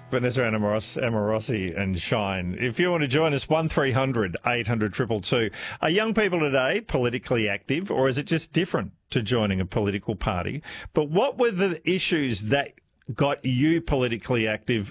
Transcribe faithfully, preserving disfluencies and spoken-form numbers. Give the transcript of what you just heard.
Vanessa Anamoros- Amorosi and Shine. If you want to join us, one three hundred eight hundred two two two. Are young people today politically active, or is it just different to joining a political party? But what were the issues that got you politically active